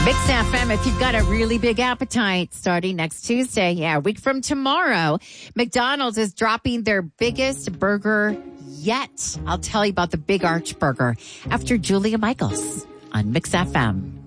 Mix FM, if you've got a really big appetite, starting next Tuesday, a week from tomorrow, McDonald's is dropping their biggest burger yet. I'll tell you about the Big Arch Burger after Julia Michaels on Mix FM.